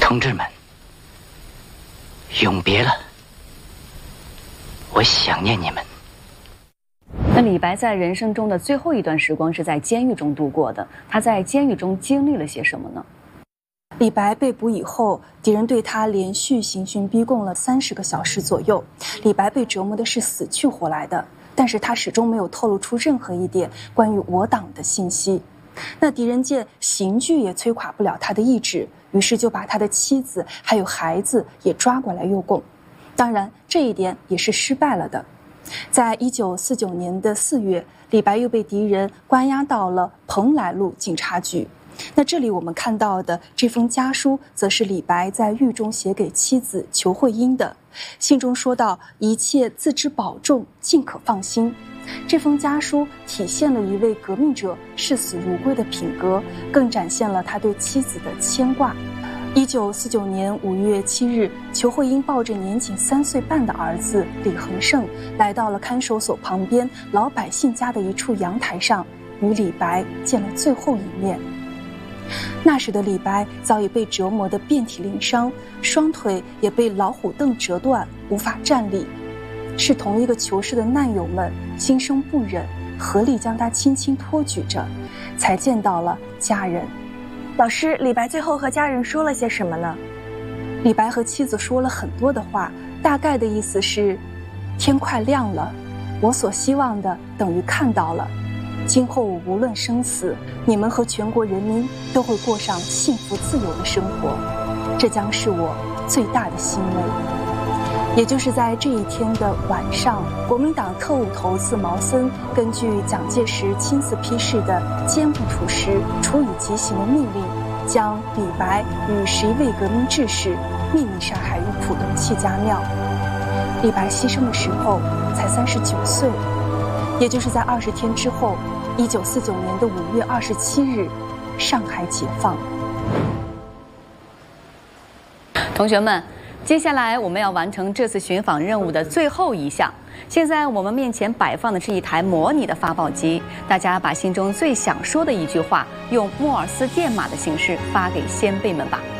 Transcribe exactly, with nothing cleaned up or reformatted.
同志们，永别了，我想念你们。 那李白在人生中的最后一段时光是在监狱中度过的，他在监狱中经历了些什么呢？ 李白被捕以后，敌人对他连续刑讯逼供了三十个小时左右，李白被折磨的是死去活来的，但是他始终没有透露出任何一点关于我党的信息。那敌人见刑具也摧垮不了他的意志，于是就把他的妻子还有孩子也抓过来诱供。当然，这一点也是失败了的。在一九四九年的四月，李白又被敌人关押到了蓬莱路警察局。那这里我们看到的这封家书，则是李白在狱中写给妻子裘慧英的。信中说到：“一切自知保重，尽可放心。”这封家书体现了一位革命者视死如归的品格，更展现了他对妻子的牵挂。一九四九年五月七日，裘慧英抱着年仅三岁半的儿子李恒胜，来到了看守所旁边老百姓家的一处阳台上，与李白见了最后一面。那时的李白早已被折磨得遍体鳞伤，双腿也被老虎凳折断，无法站立。是同一个囚室的难友们心生不忍，合力将他轻轻托举着，才见到了家人。 老师，李白最后和家人说了些什么呢？ 李白和妻子说了很多的话，大概的意思是：天快亮了，我所希望的等于看到了，今后无论生死，你们和全国人民都会过上幸福自由的生活，这将是我最大的欣慰。也就是在这一天的晚上，国民党特务头子毛森根据蒋介石亲自批示的坚不土石、处以极刑的命令，将李白与十一位革命志士秘密杀害于浦东戚家庙。李白牺牲的时候才三十九岁，也就是在二十天之后，一九四九年的五月二十七日，上海解放。 同学们，接下来我们要完成这次寻访任务的最后一项。现在我们面前摆放的是一台模拟的发报机，大家把心中最想说的一句话，用莫尔斯电码的形式发给先辈们吧。